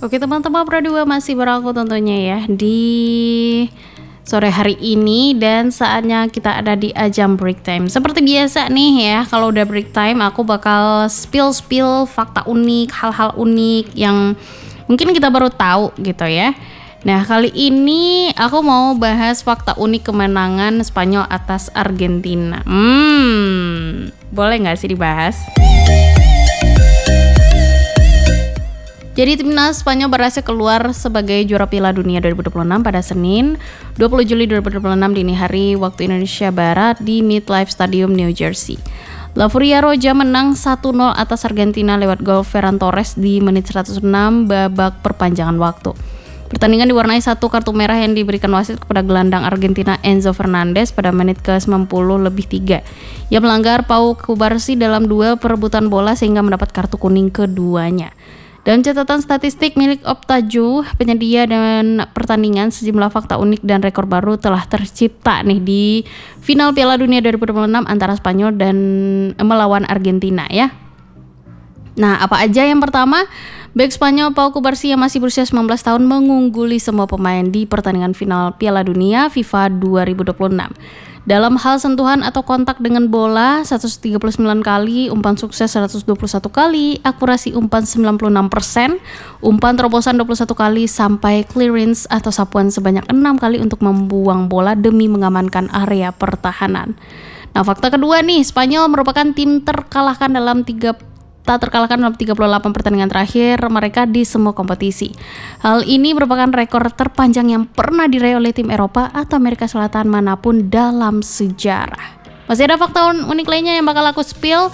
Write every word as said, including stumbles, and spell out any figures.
Oke teman-teman, Pro dua masih berangku tentunya ya di sore hari ini, dan saatnya kita ada di ajang break time. Seperti biasa nih ya, kalau udah break time aku bakal spill-spill fakta unik, hal-hal unik yang mungkin kita baru tahu gitu ya. Nah kali ini aku mau bahas fakta unik kemenangan Spanyol atas Argentina. Hmm, boleh nggak sih dibahas? Jadi timnas Spanyol berhasil keluar sebagai juara Piala Dunia dua ribu dua puluh enam pada Senin dua puluh Juli dua ribu dua puluh enam dini hari waktu Indonesia Barat di MetLife Stadium, New Jersey. La Furia Roja menang satu nol atas Argentina lewat gol Ferran Torres di menit seratus enam babak perpanjangan waktu. Pertandingan diwarnai satu kartu merah yang diberikan wasit kepada gelandang Argentina Enzo Fernandez pada menit ke sembilan puluh lebih tiga. Ia melanggar Pau Cubarsí dalam duel perebutan bola sehingga mendapat kartu kuning keduanya. Dalam catatan statistik milik Optaju, penyedia dan pertandingan, sejumlah fakta unik dan rekor baru telah tercipta nih di final Piala Dunia dua ribu dua puluh enam antara Spanyol dan melawan Argentina ya. Nah, apa aja? Yang pertama, bek Spanyol Pau Cubarsí yang masih berusia sembilan belas tahun mengungguli semua pemain di pertandingan final Piala Dunia FIFA dua ribu dua puluh enam. Dalam hal sentuhan atau kontak dengan bola seratus tiga puluh sembilan kali, umpan sukses seratus dua puluh satu kali, akurasi umpan sembilan puluh enam persen, umpan terobosan dua puluh satu kali, sampai clearance atau sapuan sebanyak enam kali untuk membuang bola demi mengamankan area pertahanan. Nah, fakta kedua nih, Spanyol merupakan tim terkalahkan dalam tiga tak terkalahkan dalam tiga puluh delapan pertandingan terakhir mereka di semua kompetisi. Hal ini merupakan rekor terpanjang yang pernah diraih oleh tim Eropa atau Amerika Selatan manapun dalam sejarah. Masih ada fakta unik lainnya yang bakal aku spill.